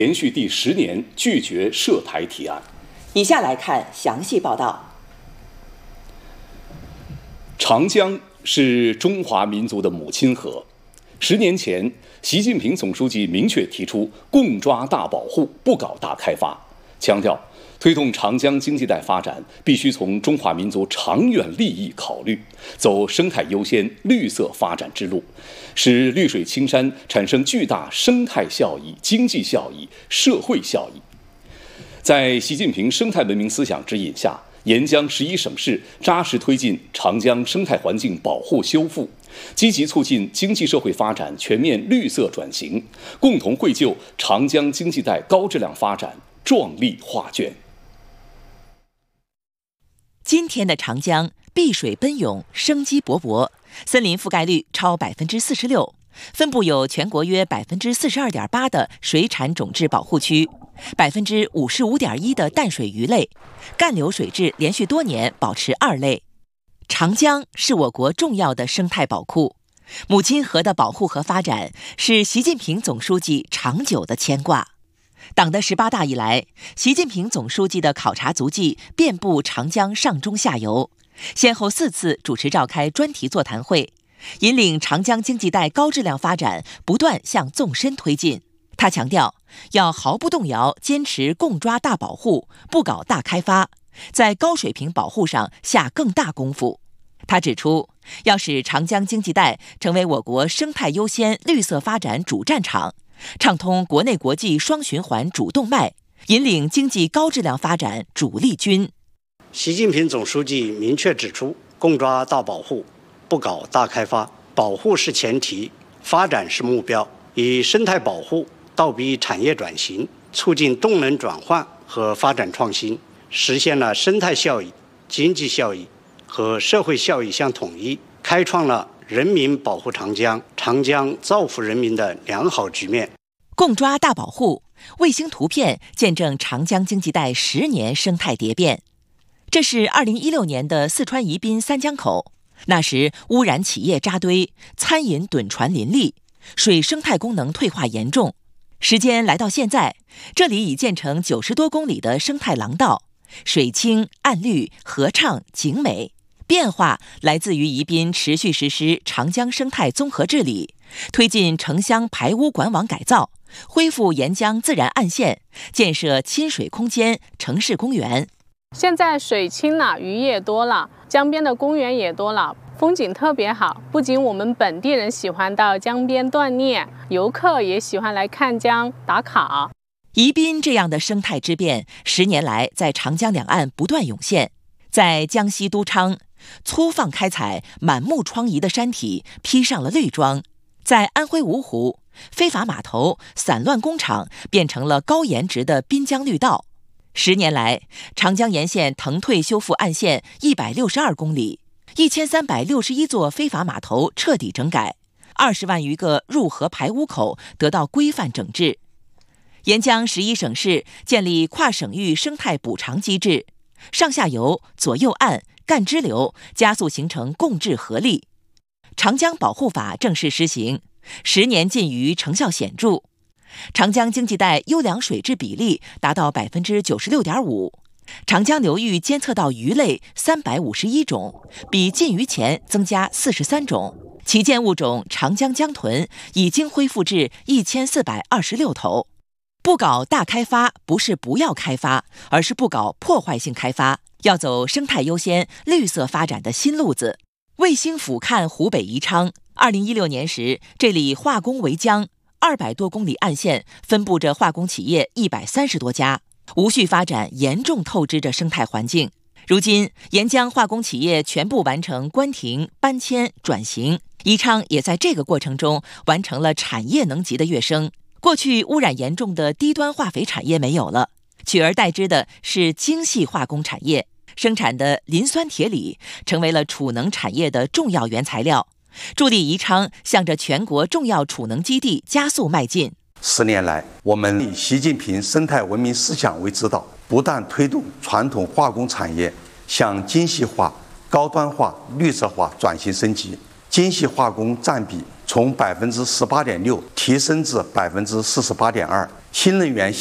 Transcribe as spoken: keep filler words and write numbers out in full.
连续第十年拒绝涉台提案。 以下来看详细报道。 长江是中华民族的母亲河。十年前，习近平总书记明确提出共抓大保护，不搞大开发，强调推动长江经济带发展必须从中华民族长远利益考虑，走生态优先、绿色发展之路，使绿水青山产生巨大生态效益、经济效益、社会效益。在习近平生态文明思想指引下，沿江十一省市扎实推进长江生态环境保护修复，积极促进经济社会发展全面绿色转型，共同绘就长江经济带高质量发展壮丽画卷。 今天的长江碧水奔涌，生机勃勃，森林覆盖率超百分之四十六，分布有全国约百分之四十二点八的水产种质保护区，百分之五十五点一的淡水鱼类，干流水质连续多年保持二类。长江是我国重要的生态宝库，母亲河的保护和发展是习近平总书记长久的牵挂。党的十八大以来，习近平总书记的考察足迹遍布长江上中下游，先后四次主持召开专题座谈会，引领长江经济带高质量发展不断向纵深推进。他强调，要毫不动摇坚持共抓大保护，不搞大开发，在高水平保护上下更大功夫。他指出，要使长江经济带成为我国生态优先、绿色发展主战场，畅通国内国际双循环主动脉，引领经济高质量发展主力军。 习近平总书记明确指出，共抓大保护，不搞大开发，保护是前提，发展是目标，以生态保护倒逼产业转型，促进动能转换和发展创新，实现了生态效益、经济效益和社会效益相统一，开创了人民保护长江、长江造福人民的良好局面。 共抓大保护，卫星图片见证长江经济带十年生态蝶变。这是二零一六年的四川宜宾三江口，那时污染企业扎堆，餐饮趸船林立，水生态功能退化严重。时间来到现在，这里已建成九十多公里的生态廊道，水清岸绿，河畅景美。变化来自于宜宾持续实施长江生态综合治理，推进城乡排污管网改造，恢复沿江自然岸线，建设亲水空间、城市公园。 现在水清了，鱼也多了，江边的公园也多了，风景特别好。不仅我们本地人喜欢到江边锻炼，游客也喜欢来看江打卡。 宜宾这样的生态之变，十年来在长江两岸不断涌现。在江西都昌，粗放开采、满目疮痍的山体披上了绿装；在安徽芜湖，非法码头、散乱工厂变成了高颜值的滨江绿道。十年来，长江沿线腾退修复岸线一百六十二公里，一千三百六十一座非法码头彻底整改，二十万余个入河排污口得到规范整治。沿江十一省市建立跨省域生态补偿机制，上下游、左右岸、干支流加速形成共治合力。长江保护法正式施行，十年禁渔成效显著。长江经济带优良水质比例达到百分之九十六点五，长江流域监测到鱼类三百五十一种，比禁渔前增加四十三种。旗舰物种长江江豚已经恢复至一千四百二十六头。不搞大开发不是不要开发，而是不搞破坏性开发，要走生态优先、绿色发展的新路子。卫星俯瞰湖北宜昌，二零一六年时，这里化工为江，二百多公里岸线分布着化工企业一百三十多家，无序发展严重透支着生态环境。如今，沿江化工企业全部完成关停、搬迁、转型，宜昌也在这个过程中完成了产业能级的跃升。过去污染严重的低端化肥产业没有了，取而代之的是精细化工产业，生产的磷酸铁锂成为了储能产业的重要原材料，助力宜昌向着全国重要储能基地加速迈进。 十年来，我们以习近平生态文明思想为指导，不断推动传统化工产业向精细化、高端化、绿色化转型升级，精细化工占比从百分之十八点六提升至百分之四十八点二，新能源